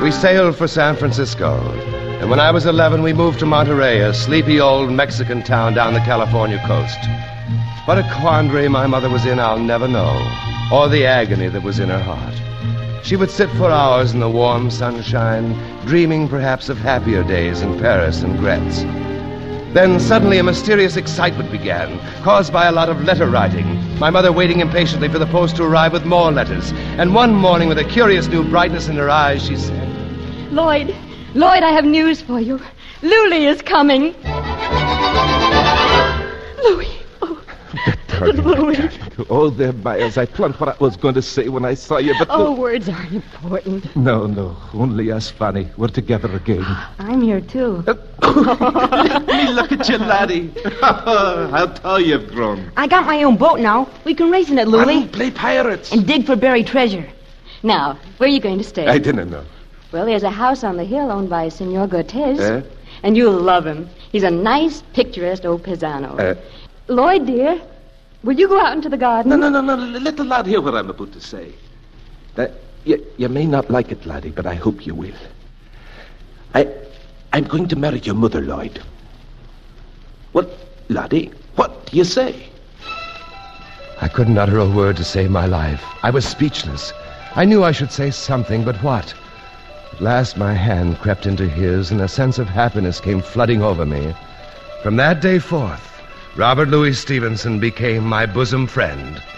We sailed for San Francisco, and when I was 11, we moved to Monterey, a sleepy old Mexican town down the California coast. What a quandary my mother was in, I'll never know, or the agony that was in her heart. She would sit for hours in the warm sunshine, dreaming perhaps of happier days in Paris and Gretz. Then suddenly a mysterious excitement began, caused by a lot of letter writing, my mother waiting impatiently for the post to arrive with more letters. And one morning, with a curious new brightness in her eyes, she said, Lloyd, I have news for you. Louie is coming. Louie. Louie. Oh, there, Miles. I plumped what I was going to say when I saw you, but... words aren't important. No. Only us, Fanny. We're together again. I'm here, too. Let me look at you, laddie. How tall you've grown. I got my own boat now. We can race in it, Louie. And play pirates. And dig for buried treasure. Now, where are you going to stay? I didn't know. Well, there's a house on the hill owned by Senor Cortez. And you'll love him. He's a nice, picturesque old paisano. Lloyd, dear, will you go out into the garden? No. Let the lad hear what I'm about to say. You may not like it, laddie, but I hope you will. I'm going to marry your mother, Lloyd. What, laddie? What do you say? I couldn't utter a word to save my life. I was speechless. I knew I should say something, but what? At last my hand crept into his, and a sense of happiness came flooding over me. From that day forth, Robert Louis Stevenson became my bosom friend.